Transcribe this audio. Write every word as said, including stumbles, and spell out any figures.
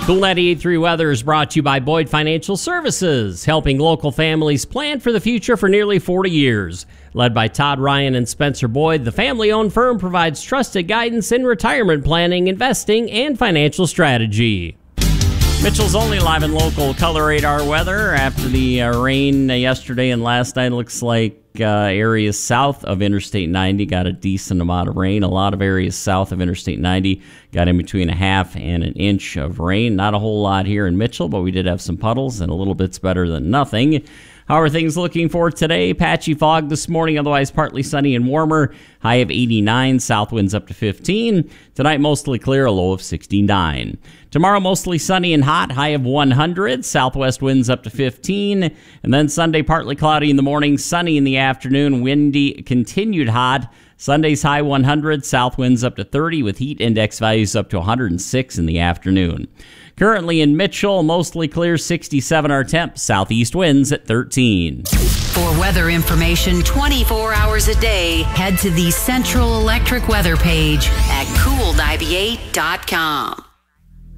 Cool ninety-eight point three weather is brought to you by Boyd Financial Services, helping local families plan for the future for nearly forty years. Led by Todd Ryan and Spencer Boyd, the family-owned firm provides trusted guidance in retirement planning, investing, and financial strategy. Mitchell's only live and local color radar weather after the uh, rain uh, yesterday and last night. Looks like uh, areas south of Interstate ninety got a decent amount of rain. A lot of areas south of Interstate ninety got in between a half and an inch of rain. Not a whole lot here in Mitchell, but we did have some puddles, and a little bit's better than nothing. How are things looking for today? Patchy fog this morning, otherwise partly sunny and warmer. High of eighty-nine, south winds up to fifteen. Tonight mostly clear, a low of sixty-nine. Tomorrow mostly sunny and hot, high of one hundred. Southwest winds up to fifteen. And then Sunday partly cloudy in the morning, sunny in the afternoon, windy, continued hot. Sunday's high one hundred, south winds up to thirty with heat index values up to one hundred six in the afternoon. Currently in Mitchell, mostly clear, sixty-seven our temp, southeast winds at thirteen. For weather information twenty-four hours a day, head to the Central Electric weather page at cool ninety-eight dot com.